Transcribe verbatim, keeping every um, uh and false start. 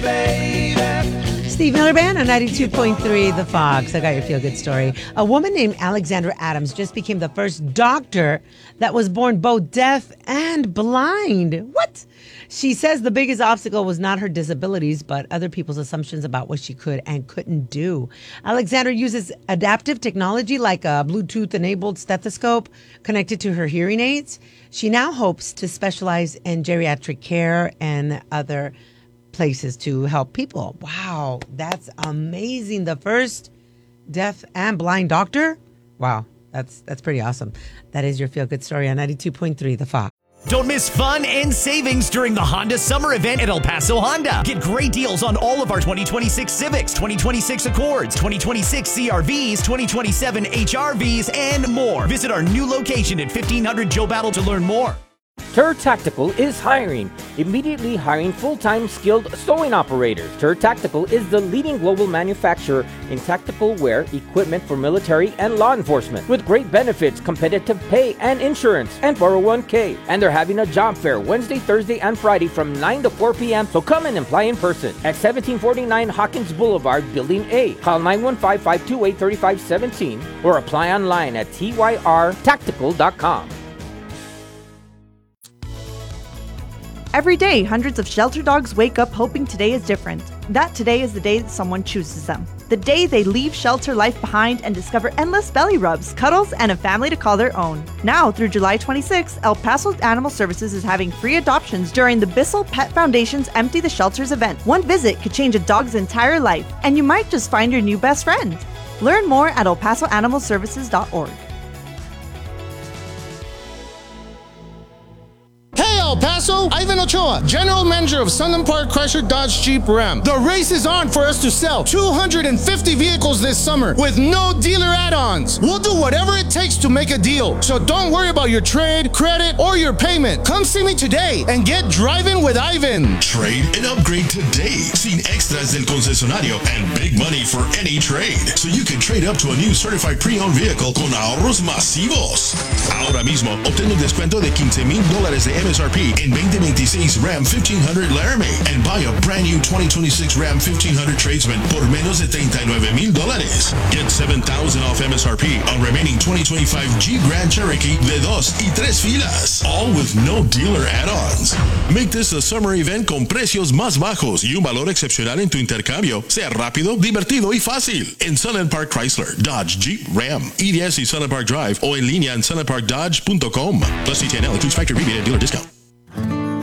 baby. Steve Miller Band on ninety-two point three The Fox. I got your feel-good story. A woman named Alexandra Adams just became the first doctor that was born both deaf and blind. What? She says the biggest obstacle was not her disabilities, but other people's assumptions about what she could and couldn't do. Alexandra uses adaptive technology like a Bluetooth-enabled stethoscope connected to her hearing aids. She now hopes to specialize in geriatric care and other places to help people. Wow, that's amazing. The first deaf and blind doctor? Wow, that's that's pretty awesome. That is your feel-good story on ninety-two point three The Fox. Don't miss fun and savings during the Honda Summer Event at El Paso Honda. Get great deals on all of our twenty twenty-six Civics, twenty twenty-six Accords, twenty twenty-six C R Vs, twenty twenty-seven H R Vs, and more. Visit our new location at fifteen hundred Joe Battle to learn more. Tur Tactical is hiring, immediately hiring full-time skilled sewing operators. Tur Tactical is the leading global manufacturer in tactical wear equipment for military and law enforcement, with great benefits, competitive pay and insurance, and four oh one k. And they're having a job fair Wednesday, Thursday, and Friday from nine to four p.m. So come and apply in person at seventeen forty-nine Hawkins Boulevard, Building A. Call nine one five, five two eight, three five one seven or apply online at T Y R tactical dot com. Every day, hundreds of shelter dogs wake up hoping today is different. That today is the day that someone chooses them. The day they leave shelter life behind and discover endless belly rubs, cuddles, and a family to call their own. Now, through July twenty-sixth, El Paso Animal Services is having free adoptions during the Bissell Pet Foundation's Empty the Shelters event. One visit could change a dog's entire life, and you might just find your new best friend. Learn more at el paso animal services dot org. El Paso, Ivan Ochoa, General Manager of Sunland Park Chrysler Dodge Jeep Ram. The race is on for us to sell two hundred fifty vehicles this summer with no dealer add-ons. We'll do whatever it takes to make a deal, so don't worry about your trade, credit, or your payment. Come see me today and get driving with Ivan. Trade and upgrade today. Sin extras del concesionario and big money for any trade. So you can trade up to a new certified pre-owned vehicle con ahorros masivos. Ahora mismo, obtén un descuento de quince mil dólares de M S R P in twenty twenty-six Ram fifteen hundred Laramie and buy a brand new twenty twenty-six Ram fifteen hundred Tradesman por menos de treinta y nueve mil dólares. Get seven thousand off M S R P on remaining twenty twenty-five Jeep Grand Cherokee de dos y tres filas, all with no dealer add-ons. Make this a summer event con precios más bajos y un valor excepcional en tu intercambio. Sea rápido, divertido y fácil. En Sunland Park Chrysler, Dodge, Jeep, Ram, E D S y Sunland Park Drive o en línea en sunland park dodge punto com. Plus C T N L includes factory rebate and dealer discount.